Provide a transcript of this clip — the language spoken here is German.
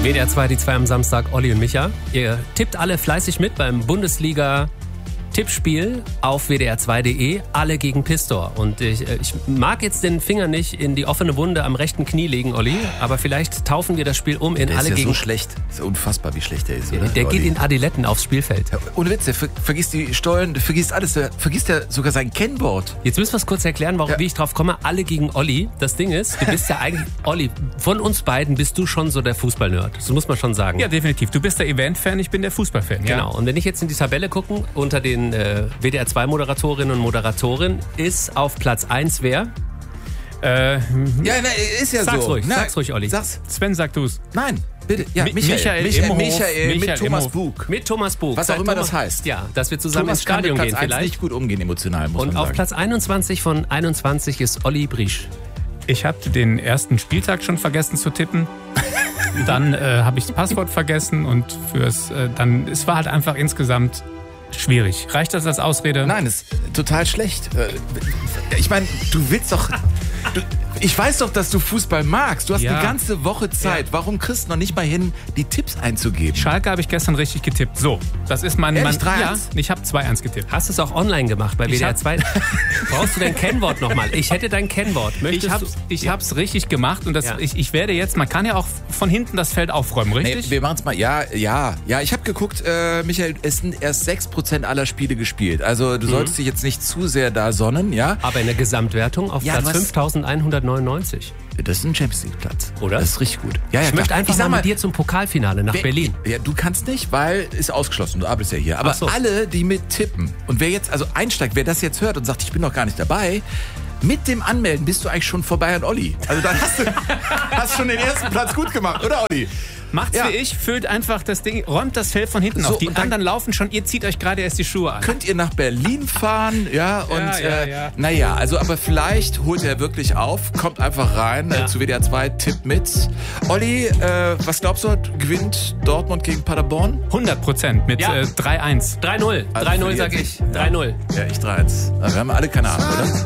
WDR 2, die 2 am Samstag, Olli und Micha. Ihr tippt alle fleißig mit beim Bundesliga-Tippspiel auf wdr2.de, alle gegen Pistor. Und ich mag jetzt den Finger nicht in die offene Wunde am rechten Knie legen, Olli, aber vielleicht taufen wir das Spiel um in alle gegen... gegen... Der ist ja so schlecht. Ist ja unfassbar, wie schlecht der ist, oder? Der geht in Adiletten aufs Spielfeld. Ja, ohne Witz, der vergisst die Steuern, der vergisst alles, der vergisst ja sogar sein Kennwort. Jetzt müssen wir es kurz erklären, wie ich drauf komme. Alle gegen Olli. Das Ding ist, du bist ja eigentlich... Olli, von uns beiden bist du schon so der Fußball-Nerd. Das muss man schon sagen. Ja, definitiv. Du bist der Event-Fan, ich bin der Fußball-Fan. Ja. Genau. Und wenn ich jetzt in die Tabelle gucke, unter den WDR 2 Moderatorinnen und Moderatoren ist auf Platz 1 wer? Ist ja sag's so. Ruhig, sag's ruhig, Olli. Sven, sag du's. Nein, bitte. Ja, Michael mit Thomas Bug. Mit Thomas Bug. Was auch immer das heißt. Ja, dass wir zusammen Thomas ins Stadion kann mit gehen Platz 1 vielleicht. nicht gut umgehen, emotional, muss und man auf sagen. Platz 21 von 21 ist Olli Briesch. Ich habe den ersten Spieltag schon vergessen zu tippen. Dann habe ich das Passwort vergessen und es war halt einfach insgesamt schwierig. Reicht das als Ausrede? Nein, ist total schlecht. Ich meine, du willst doch... Ich weiß doch, dass du Fußball magst. Du hast eine ganze Woche Zeit. Ja. Warum kriegst du noch nicht mal hin, die Tipps einzugeben? Schalke habe ich gestern richtig getippt. So, das ist mein... Ehrlich, 3-1? Ja, ich habe 2-1 getippt. Hast du es auch online gemacht bei WDR 2? Brauchst du dein Kennwort nochmal? Ich hätte dein Kennwort. Ich hab's richtig gemacht und ich werde jetzt, man kann ja auch von hinten das Feld aufräumen, richtig? Nee, wir machen es mal. Ja, ich habe geguckt, Michael, es sind erst 6% aller Spiele gespielt. Also du solltest dich jetzt nicht zu sehr da sonnen, ja? Aber in der Gesamtwertung auf Platz 5199. Das ist ein Champions League Platz. Oder? Das ist richtig gut. Ja, ich möchte einfach mal mit dir zum Pokalfinale nach Berlin. Ja, du kannst nicht, weil ist ausgeschlossen. Du arbeitest ja hier. Aber alle, die mit tippen und wer jetzt also einsteigt, wer das jetzt hört und sagt, ich bin noch gar nicht dabei, mit dem Anmelden bist du eigentlich schon vorbei an Olli. Also dann hast du schon den ersten Platz gut gemacht, oder Olli? Macht's wie ich, füllt einfach das Ding, räumt das Feld von hinten auf. Die anderen laufen schon, ihr zieht euch gerade erst die Schuhe an. Könnt ihr nach Berlin fahren, naja, also aber vielleicht holt er wirklich auf, kommt einfach rein zu WDR 2, tippt mit. Olli, was glaubst du, gewinnt Dortmund gegen Paderborn? 100% mit 3-1. 3-0, 3-0 sag ich, 3-0. Ja, ich 3-1. Wir haben alle keine Ahnung, oder?